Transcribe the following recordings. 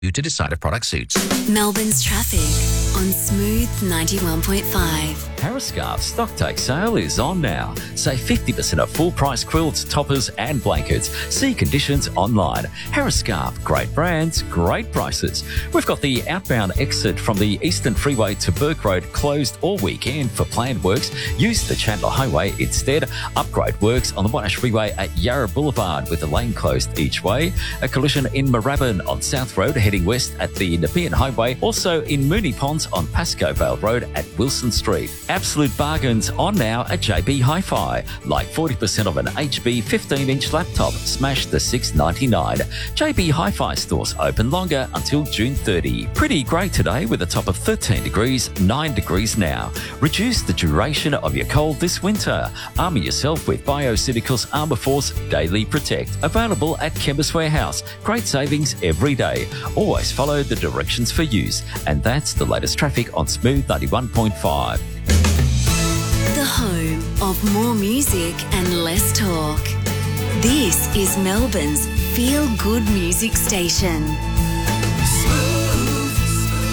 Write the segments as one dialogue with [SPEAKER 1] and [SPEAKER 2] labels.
[SPEAKER 1] to decide if product suits.
[SPEAKER 2] Melbourne's traffic on Smooth 91.5.
[SPEAKER 3] Harriscarf stock take sale is on now. Save 50% off full price quilts, toppers and blankets. See conditions online. Harriscarf, great brands, great prices. We've got the outbound exit from the Eastern Freeway to Burke Road closed all weekend for planned works. Use the Chandler Highway instead. Upgrade works on the Monash Freeway at Yarra Boulevard with the lane closed each way. A collision in Moorabbin on South Road heading west at the Nepean Highway. Also in Moonee Ponds on Pascoe Vale Road at Wilson Street. Absolute bargains on now at JB Hi-Fi. Like 40% of an HP 15-inch laptop. Smash the $699. JB Hi-Fi stores open longer until June 30. Pretty grey today with a top of 13 degrees, 9 degrees now. Reduce the duration of your cold this winter. Armour yourself with BioCeuticals Armour Force Daily Protect. Available at Chemist Warehouse. Great savings every day. Always follow the directions for use. And that's the latest traffic on Smooth 91.5.
[SPEAKER 2] The home of more music and less talk. This is Melbourne's feel-good music station.
[SPEAKER 4] Smooth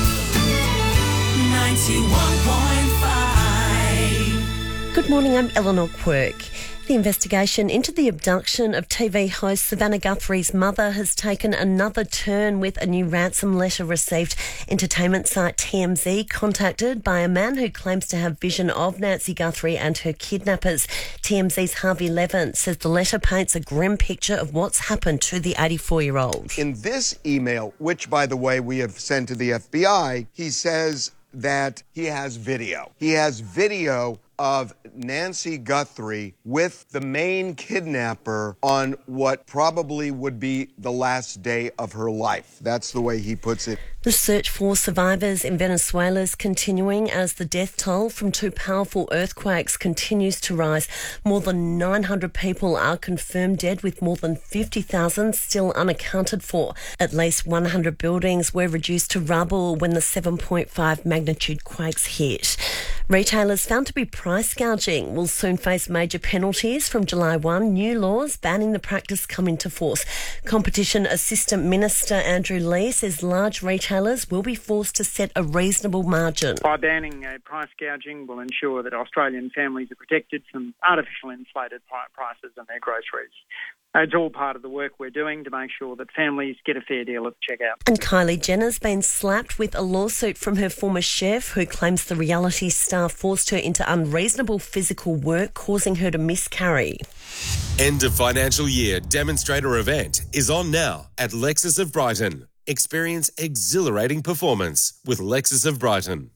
[SPEAKER 4] 91.5.
[SPEAKER 5] Good morning, I'm Eleanor Quirk. The investigation into the abduction of TV host Savannah Guthrie's mother has taken another turn with a new ransom letter received. Entertainment site TMZ contacted by a man who claims to have vision of Nancy Guthrie and her kidnappers. TMZ's Harvey Levin says the letter paints a grim picture of what's happened to the 84-year-old.
[SPEAKER 6] In this email, which, by the way, we have sent to the FBI, he says that he has video. He has video of Nancy Guthrie with the main kidnapper on what probably would be the last day of her life. That's the way he puts it.
[SPEAKER 5] The search for survivors in Venezuela is continuing as the death toll from two powerful earthquakes continues to rise. More than 900 people are confirmed dead, with more than 50,000 still unaccounted for. At least 100 buildings were reduced to rubble when the 7.5 magnitude quakes hit. Retailers found to be price gouging will soon face major penalties from July 1. New laws banning the practice come into force. Competition Assistant Minister Andrew Lee says large retailers will be forced to set a reasonable margin.
[SPEAKER 7] By banning price gouging will ensure that Australian families are protected from artificial inflated prices on their groceries. It's all part of the work we're doing to make sure that families get a fair deal at the checkout.
[SPEAKER 5] And Kylie Jenner's been slapped with a lawsuit from her former chef, who claims the reality star forced her into unreasonable physical work, causing her to miscarry.
[SPEAKER 8] End of financial year demonstrator event is on now at Lexus of Brighton. Experience exhilarating performance with Lexus of Brighton.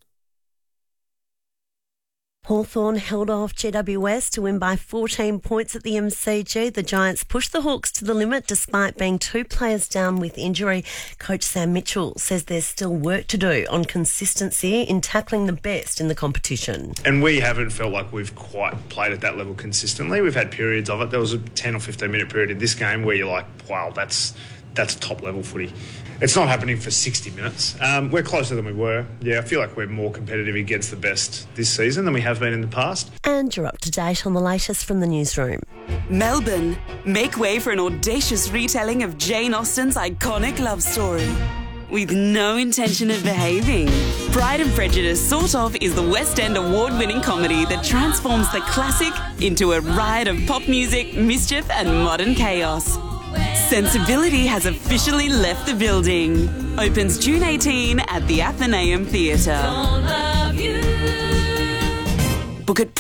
[SPEAKER 5] Hawthorn held off GWS to win by 14 points at the MCG. The Giants pushed the Hawks to the limit despite being two players down with injury. Coach Sam Mitchell says there's still work to do on consistency in tackling the best in the competition.
[SPEAKER 9] And we haven't felt like we've quite played at that level consistently. We've had periods of it. There was a 10 or 15 minute period in this game where you're like, wow, that's top level footy. It's not happening for 60 minutes. We're closer than we were. Yeah, I feel like we're more competitive against the best this season than we have been in the past.
[SPEAKER 5] And you're up to date on the latest from the newsroom.
[SPEAKER 10] Melbourne, make way for an audacious retelling of Jane Austen's iconic love story. With no intention of behaving. Pride and Prejudice Sort Of is the West End award-winning comedy that transforms the classic into a riot of pop music, mischief and modern chaos. Sensibility has officially left the building. Opens June 18 at the Athenaeum Theatre. Book at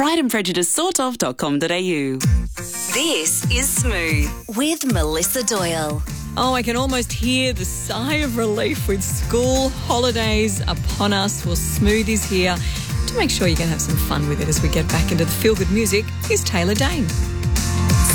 [SPEAKER 10] prideandprejudicesortof.com.au.
[SPEAKER 2] This is Smooth with Melissa Doyle.
[SPEAKER 11] Oh, I can almost hear the sigh of relief with school holidays upon us. Well, Smooth is here to make sure you can have some fun with it as we get back into the feel-good music. Here's Taylor Dane.